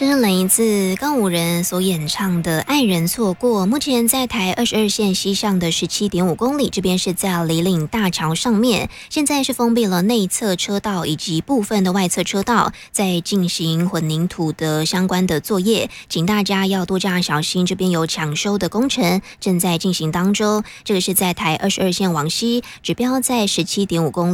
这是来自告五人所演唱的《爱人错过》。目前在台22线西上的17.5公里，这边是在梨岭大桥上面，现在是封闭了内侧车道以及部分的外侧车道，在进行混凝土的相关的作业，请大家要多加小心。这边有抢修的工程正在进行当中。这个是在台22线往西，指标在17.5公里。